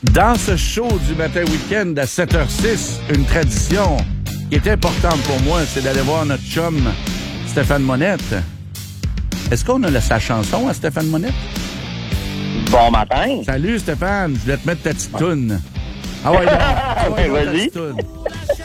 Dans ce show du matin week-end à 7h06, une tradition qui est importante pour moi, c'est d'aller voir notre chum Stéphane Monette. Est-ce qu'on a sa chanson à Stéphane Monette? Bon matin. Salut Stéphane, je voulais te mettre ta petite toune. Ah ouais, non. Vas-y.